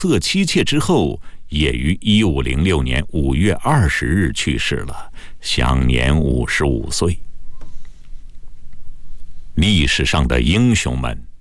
色妻妾之后，也于1506年5月20日去世了，享年55岁。历史上的英雄们